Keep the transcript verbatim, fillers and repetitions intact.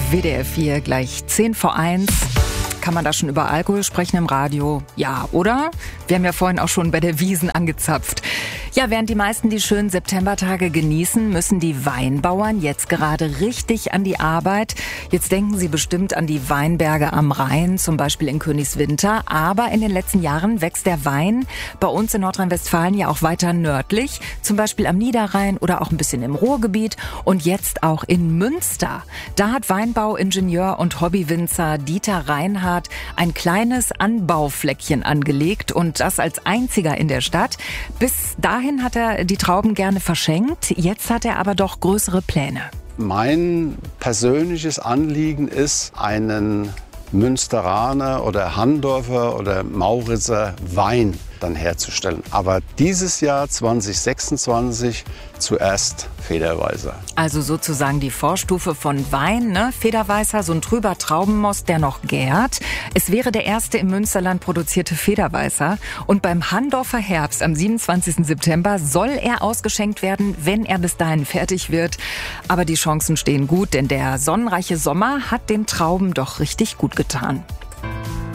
W D R vier gleich zehn vor eins. Kann man da schon über Alkohol sprechen im Radio? Ja, oder? Wir haben ja vorhin auch schon bei der Wiesn angezapft. Ja, während die meisten die schönen Septembertage genießen, müssen die Weinbauern jetzt gerade richtig an die Arbeit. Jetzt denken sie bestimmt an die Weinberge am Rhein, zum Beispiel in Königswinter. Aber in den letzten Jahren wächst der Wein bei uns in Nordrhein-Westfalen ja auch weiter nördlich, zum Beispiel am Niederrhein oder auch ein bisschen im Ruhrgebiet und jetzt auch in Münster. Da hat Weinbauingenieur und Hobbywinzer Dieter Reinhardt ein kleines Anbaufleckchen angelegt und das als einziger in der Stadt. Bis dahin hat er die Trauben gerne verschenkt, jetzt hat er aber doch größere Pläne. Mein persönliches Anliegen ist, einen Münsteraner oder Handorfer oder Mauritzer Wein dann herzustellen. Aber dieses Jahr zwanzig sechsundzwanzig zuerst Federweißer. Also sozusagen die Vorstufe von Wein, ne? Federweißer, so ein trüber Traubenmost, der noch gärt. Es wäre der erste im Münsterland produzierte Federweißer. Und beim Handorfer Herbst am siebenundzwanzigsten September soll er ausgeschenkt werden, wenn er bis dahin fertig wird. Aber die Chancen stehen gut, denn der sonnenreiche Sommer hat den Trauben doch richtig gut getan.